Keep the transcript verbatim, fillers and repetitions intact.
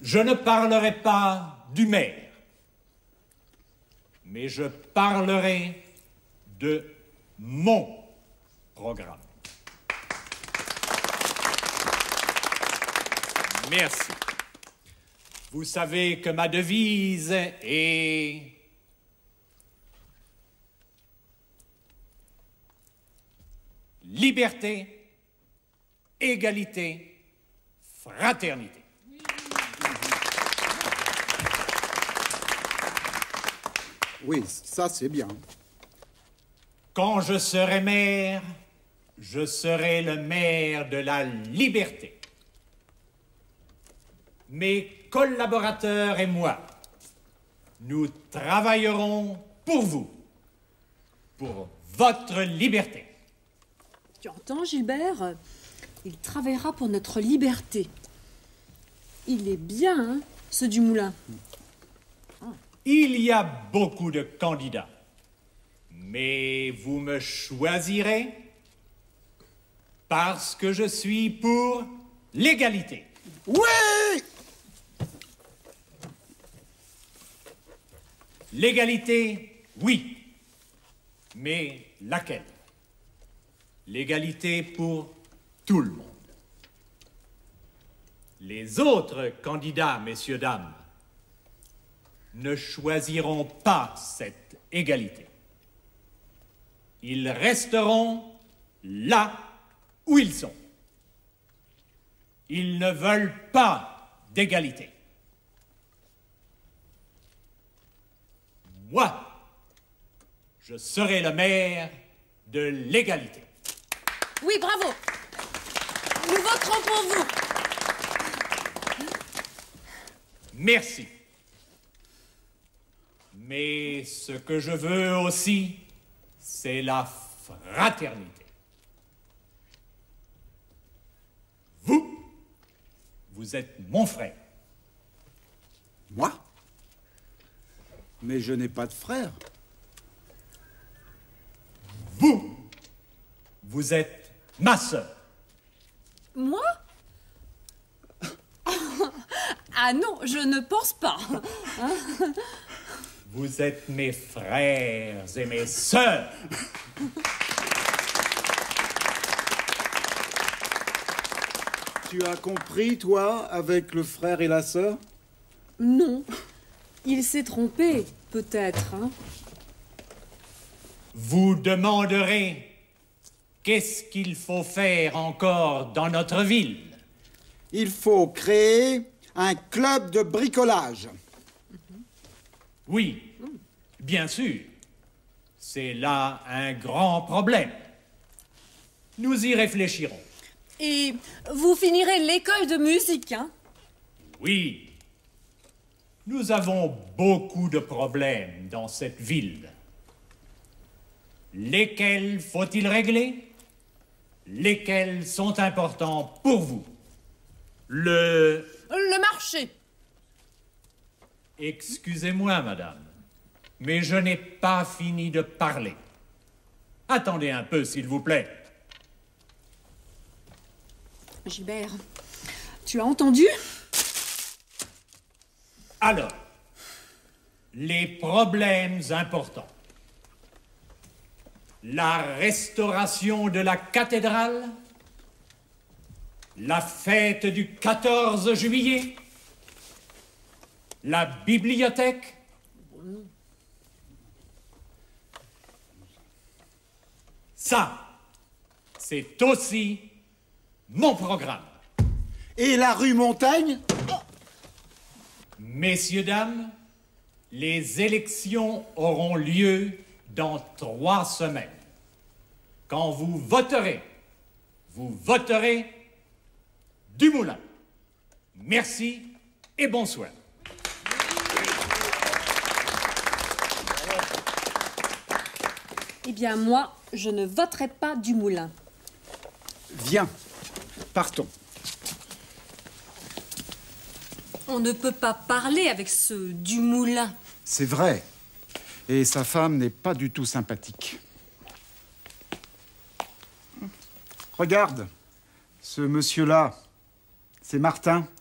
je ne parlerai pas du maire, mais je parlerai de mon programme. Merci. Vous savez que ma devise est... liberté, égalité, fraternité. Oui, ça c'est bien. Quand je serai maire, je serai le maire de la liberté. Mes collaborateurs et moi, nous travaillerons pour vous, pour votre liberté. Tu entends, Gilbert? Il travaillera pour notre liberté. Il est bien, hein, ce Dumoulin. Il y a beaucoup de candidats, mais vous me choisirez parce que je suis pour l'égalité. Oui! L'égalité, oui. Mais laquelle? L'égalité pour tout le monde. Les autres candidats, messieurs, dames, ne choisiront pas cette égalité. Ils resteront là où ils sont. Ils ne veulent pas d'égalité. Moi, je serai le maire de l'égalité. Oui, bravo. Nous voterons pour vous. Merci. Mais ce que je veux aussi, c'est la fraternité. Vous, vous êtes mon frère. Moi? Mais je n'ai pas de frère. Vous, vous êtes ma sœur. Moi? Ah non, je ne pense pas. Vous êtes mes frères et mes sœurs. Tu as compris, toi, avec le frère et la sœur? Non. Il s'est trompé, peut-être, hein. Vous demanderez qu'est-ce qu'il faut faire encore dans notre ville? Il faut créer un club de bricolage. Oui, bien sûr. C'est là un grand problème. Nous y réfléchirons. Et vous finirez l'école de musique, hein? Oui. Nous avons beaucoup de problèmes dans cette ville. Lesquels faut-il régler? Lesquels sont importants pour vous? Le... Le marché. Excusez-moi, madame, mais je n'ai pas fini de parler. Attendez un peu, s'il vous plaît. Gilbert, tu as entendu? Alors, les problèmes importants. La restauration de la cathédrale, la fête du quatorze juillet, la bibliothèque. Ça, c'est aussi mon programme. Et la rue Montaigne? Messieurs, dames, les élections auront lieu dans trois semaines. Quand vous voterez, vous voterez Dumoulin. Merci et bonsoir. Eh bien, moi, je ne voterai pas Dumoulin. Viens, partons. On ne peut pas parler avec ce Dumoulin. C'est vrai. Et sa femme n'est pas du tout sympathique. Regarde, ce monsieur-là, c'est Martin.